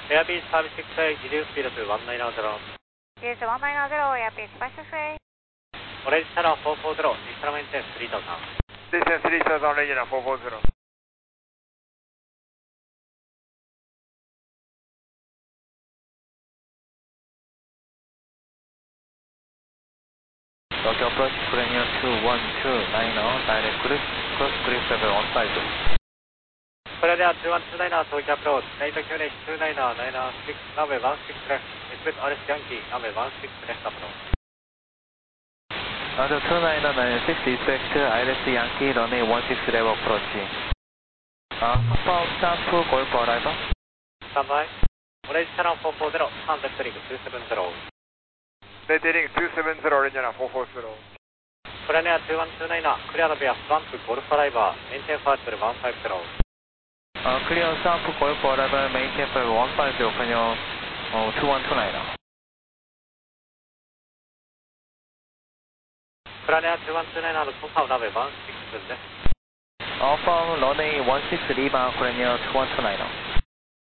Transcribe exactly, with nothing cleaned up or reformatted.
Airbus five six eight, reduce speed to one nine zero. Reduce one nine zero, Airbus five six eight. Orange Channel four four zero, descend maintain three thousand. Descend three thousand, Regina four four zero. Tokyo approach, Premier two one two nine zero, direct cruise, cross cruise level one five zero. それではtwo one two nine er, Tokyo approach, data Q N H two nine er, nine er six, runway one six left, expect R S Yankee, runway one six left approach. Under two nine er nine six, expect R S Yankee, runway one six level approach. Uh, confirm stamp Golf arrival. Standby. Orange Channel four four zero, turn left rig two seven zero. Left rig two seven zero, Regina four four zero. それではtwo one two nine er, clear the via stamp Golf arrival, maintain flight level one five zero. Uh, clear stamp Golf arrival, maintain flight one five zero, Canyon uh, two one two nine er. それではtwo one two nine er, confirm runway one six left. Confirm runway one six Lima, Canyon two one two nine er.